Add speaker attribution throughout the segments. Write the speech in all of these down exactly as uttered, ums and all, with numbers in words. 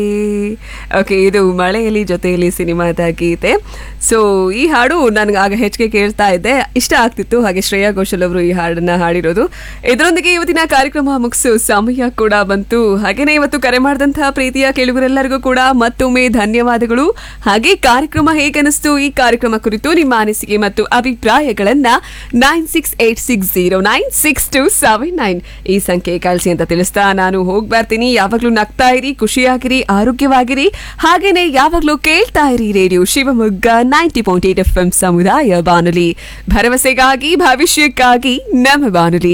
Speaker 1: Okay, ಇದು ಮಳೆಯಲ್ಲಿ ಜೊತೆಯಲ್ಲಿ ಸಿನಿಮಾದ ಗೀತೆ. ಸೊ ಈ ಹಾಡು ನನಗೆ ಆಗ ಹೆಚ್ಚಿಗೆ ಕೇಳ್ತಾ ಇದ್ದೆ, ಇಷ್ಟ ಆಗ್ತಿತ್ತು. ಹಾಗೆ ಶ್ರೇಯಾ ಘೋಷಲ್ ಅವರು ಈ ಹಾಡನ್ನ ಹಾಡಿರೋದು. ಇದರೊಂದಿಗೆ ಇವತ್ತಿನ ಕಾರ್ಯಕ್ರಮ ಮುಗಿಸೋ ಸಮಯ ಕೂಡ ಬಂತು. ಹಾಗೇನೆ ಇವತ್ತು ಕರೆ ಮಾಡಿದಂತಹ ಪ್ರೀತಿಯ ಕೇಳುಗರೆಲ್ಲರಿಗೂ ಕೂಡ ಮತ್ತೊಮ್ಮೆ ಧನ್ಯವಾದಗಳು. ಹಾಗೆ ಕಾರ್ಯಕ್ರಮ ಹೇಗನಿಸ್ತು, ಈ ಕಾರ್ಯಕ್ರಮ ಕುರಿತು ನಿಮ್ಮ ಅನಿಸಿಕೆ ಮತ್ತು ಅಭಿಪ್ರಾಯಗಳನ್ನ nine six eight six zero nine six to seven nine ಈ ಸಂಖ್ಯೆ ಕಳಿಸಿ ಅಂತ ತಿಳಿಸ್ತಾ ನಾನು ಹೋಗಿ ಬರ್ತೀನಿ. ಯಾವಾಗ್ಲೂ ನಗ್ತಾ ಇರಿ, ಖುಷಿಯಾಗಿರಿ, ಆರೋಗ್ಯವಾಗಿರಿ. ಹಾಗೇನೆ ಯಾವಾಗ್ಲೂ ಕೇಳ್ತಾ ಇರಿ radio Shivamogga ninety point eight F M ಸಮುದಾಯ ಬಾನುಲಿ, ಭರವಸೆಗಾಗಿ ಭವಿಷ್ಯಕ್ಕಾಗಿ ನಮ್ಮ ಬಾನುಲಿ.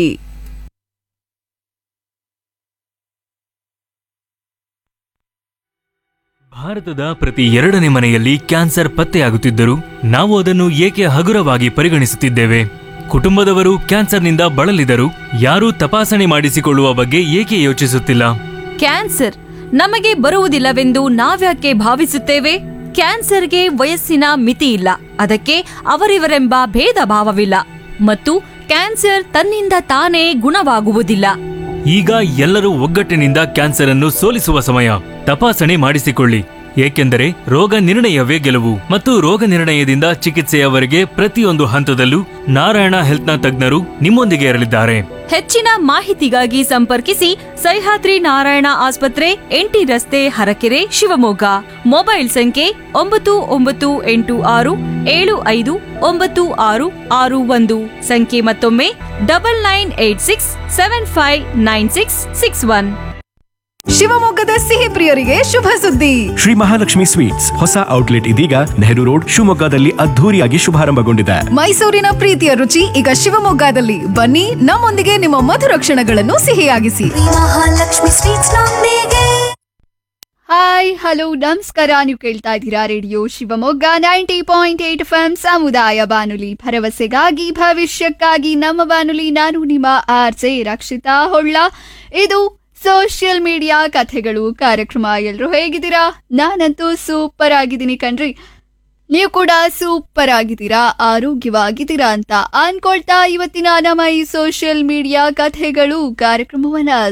Speaker 2: ಭಾರತದ ಪ್ರತಿ ಎರಡನೇ ಮನೆಯಲ್ಲಿ ಕ್ಯಾನ್ಸರ್ ಪತ್ತೆಯಾಗುತ್ತಿದ್ದರೂ ನಾವು ಅದನ್ನು ಏಕೆ ಹಗುರವಾಗಿ ಪರಿಗಣಿಸುತ್ತಿದ್ದೇವೆ? ಕುಟುಂಬದವರು ಕ್ಯಾನ್ಸರ್ನಿಂದ ಬಳಲಿದರೂ ಯಾರೂ ತಪಾಸಣೆ ಮಾಡಿಸಿಕೊಳ್ಳುವ ಬಗ್ಗೆ ಏಕೆ ಯೋಚಿಸುತ್ತಿಲ್ಲ?
Speaker 3: ಕ್ಯಾನ್ಸರ್ ನಮಗೆ ಬರುವುದಿಲ್ಲವೆಂದು ನಾವ್ಯಾಕೆ ಭಾವಿಸುತ್ತೇವೆ? ಕ್ಯಾನ್ಸರ್ಗೆ ವಯಸ್ಸಿನ ಮಿತಿ ಇಲ್ಲ, ಅದಕ್ಕೆ ಅವರಿವರೆಂಬ ಭೇದ ಭಾವವಿಲ್ಲ ಮತ್ತು ಕ್ಯಾನ್ಸರ್ ತನ್ನಿಂದ ತಾನೇ ಗುಣವಾಗುವುದಿಲ್ಲ.
Speaker 2: ಈಗ ಎಲ್ಲರೂ ಒಗ್ಗಟ್ಟಿನಿಂದ ಕ್ಯಾನ್ಸರ್ ಅನ್ನು ಸೋಲಿಸುವ ಸಮಯ. ತಪಾಸಣೆ ಮಾಡಿಸಿಕೊಳ್ಳಿ, ಏಕೆಂದರೆ ರೋಗ ನಿರ್ಣಯವೇ ಗೆಲುವು ಮತ್ತು ರೋಗ ನಿರ್ಣಯದಿಂದ ಚಿಕಿತ್ಸೆಯವರೆಗೆ ಪ್ರತಿಯೊಂದು ಹಂತದಲ್ಲೂ ನಾರಾಯಣ ಹೆಲ್ತ್ನ ತಜ್ಞರು ನಿಮ್ಮೊಂದಿಗೆ ಇರಲಿದ್ದಾರೆ.
Speaker 3: ಹೆಚ್ಚಿನ ಮಾಹಿತಿಗಾಗಿ ಸಂಪರ್ಕಿಸಿ ಸಹ್ಯಾದ್ರಿ ನಾರಾಯಣ ಆಸ್ಪತ್ರೆ, ಎಂಟಿ ರಸ್ತೆ, ಹರಕೆರೆ, ಶಿವಮೊಗ್ಗ. ಮೊಬೈಲ್ ಸಂಖ್ಯೆ ಒಂಬತ್ತು ಒಂಬತ್ತು ಎಂಟು ಆರು ಏಳು ಐದು ಒಂಬತ್ತು ಆರು ಆರು ಒಂದು. ಸಂಖ್ಯೆ ಮತ್ತೊಮ್ಮೆ double nine eight six seven five nine six six one.
Speaker 4: ಶಿವಮೊಗ್ಗದ ಸಿಹಿ ಪ್ರಿಯರಿಗೆ ಶುಭ ಸುದ್ದಿ.
Speaker 5: ಶ್ರೀ ಮಹಾಲಕ್ಷ್ಮಿ ಸ್ವೀಟ್ಸ್ ಹೊಸ ಔಟ್ಲೆಟ್ ಇದೀಗ ನೆಹರು ರೋಡ್ ಶಿವಮೊಗ್ಗದಲ್ಲಿ ಅದ್ಧೂರಿಯಾಗಿ ಶುಭಾರಂಭಗೊಂಡಿದೆ.
Speaker 4: ಮೈಸೂರಿನ ಪ್ರೀತಿಯ ರುಚಿ ಈಗ ಶಿವಮೊಗ್ಗದಲ್ಲಿ. ಬನ್ನಿ, ನಮ್ಮೊಂದಿಗೆ ನಿಮ್ಮ ಮಧುರ ಕ್ಷಣಗಳನ್ನು ಸಿಹಿಯಾಗಿಸಿ.
Speaker 6: ಮಹಾಲಕ್ಷ್ಮಿ ಸ್ವೀಟ್ಸ್ ನೊಂದಿಗೆ.
Speaker 7: ಹಾಯ್, ಹಲೋ, ನಮಸ್ಕಾರ. ನೀವು ಕೇಳ್ತಾ ಇದ್ದೀರಾ radio Shivamogga ninety point eight F M ಸಮುದಾಯ ಬಾನುಲಿ, ಭರವಸೆಗಾಗಿ ಭವಿಷ್ಯಕ್ಕಾಗಿ ನಮ್ಮ ಬಾನುಲಿ. ನಾನು ನಿಮ್ಮ ಆರ್ ಜೆ ರಕ್ಷಿತಾ ಹೊಳ್ಳ. ಇದು ಸೋಷಿಯಲ್ ಮೀಡಿಯಾ ಕಥೆಗಳು ಕಾರ್ಯಕ್ರಮ. ಎಲ್ರು ಹೇಗಿದ್ದೀರಾ? ನಾನಂತೂ ಸೂಪರ್ ಆಗಿದ್ದೀನಿ ಕಣ್ರಿ. ನೀವು ಕೂಡ ಸೂಪರ್ ಆಗಿದ್ದೀರಾ, ಆರೋಗ್ಯವಾಗಿದ್ದೀರಾ ಅಂತ ಅನ್ಕೊಳ್ತಾ ಇವತ್ತಿನ ನಮ್ಮ ಈ ಸೋಷಿಯಲ್ ಮೀಡಿಯಾ ಕಥೆಗಳು ಕಾರ್ಯಕ್ರಮವನ್ನ